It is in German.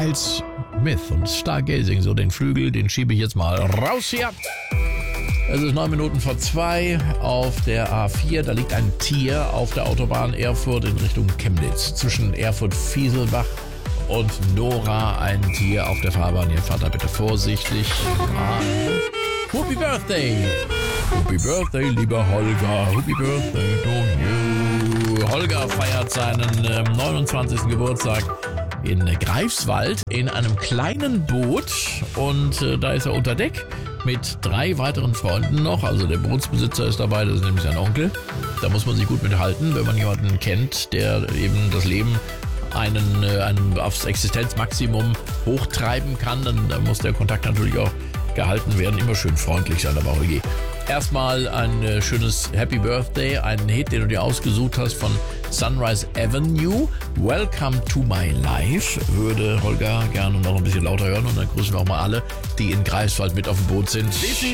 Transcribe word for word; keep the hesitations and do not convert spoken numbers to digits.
Miles Smith und Stargazing. So, den Flügel, den schiebe ich jetzt mal raus hier. Es ist neun Minuten vor zwei auf der A vier. Da liegt ein Tier auf der Autobahn Erfurt in Richtung Chemnitz. Zwischen Erfurt-Fieselbach und Nora ein Tier auf der Fahrbahn. Ihr fahrt da bitte vorsichtig. Ah. Happy Birthday! Happy Birthday, lieber Holger. Happy Birthday to you. Holger feiert seinen äh, neunundzwanzigsten Geburtstag in Greifswald in einem kleinen Boot. Und äh, da ist er unter Deck mit drei weiteren Freunden noch. Also der Bootsbesitzer ist dabei, das ist nämlich sein Onkel. Da muss man sich gut mithalten, wenn man jemanden kennt, der eben das Leben einen, äh, einen aufs Existenzmaximum hochtreiben kann. Dann, dann muss der Kontakt natürlich auch gehalten werden. Immer schön freundlich sein, aber okay. Erstmal ein äh, schönes Happy Birthday, einen Hit, den du dir ausgesucht hast von Sunrise Avenue. Welcome to my life, würde Holger gerne noch ein bisschen lauter hören. Und dann grüßen wir auch mal alle, die in Greifswald mit auf dem Boot sind.